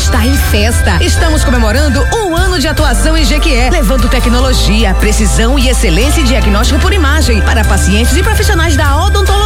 está em festa. Estamos comemorando um ano de atuação em Jequié, levando tecnologia, precisão e excelência em diagnóstico por imagem para pacientes e profissionais da odontologia.